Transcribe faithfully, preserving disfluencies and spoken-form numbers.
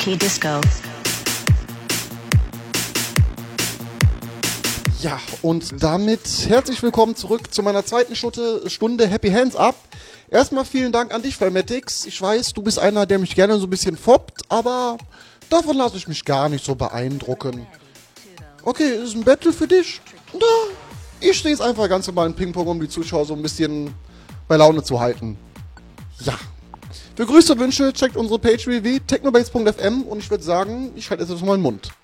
Key Disco. Ja, und damit herzlich willkommen zurück zu meiner zweiten Stunde, Stunde Happy Hands Up. Erstmal vielen Dank an dich, Filmatics. Ich weiß, du bist einer, der mich gerne so ein bisschen foppt, aber davon lasse ich mich gar nicht so beeindrucken. Okay, ist ein Battle für dich? Na, ich stehe jetzt einfach ganz normal in Ping-Pong, um die Zuschauer so ein bisschen bei Laune zu halten. Ja. Für Grüße und Wünsche checkt unsere Page w w w punkt technobase punkt f m und ich würde sagen, ich halte jetzt erstmal meinen Mund.